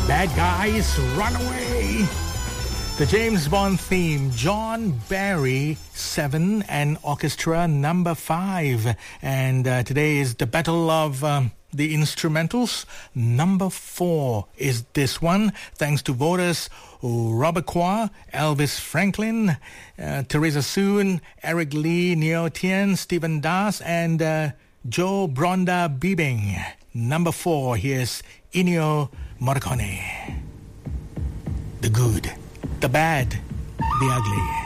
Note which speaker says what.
Speaker 1: Bad Guys Run Away. The James Bond theme, John Barry 7 and Orchestra number 5. And today is the Battle of the Instrumentals. Number 4 is this one. Thanks to voters Robert Qua, Elvis Franklin, Teresa Soon, Eric Lee, Neo Tien, Stephen Das, and Joe Bronda Biebing. Number 4, here's Ennio Morricone. The good, the bad, the ugly.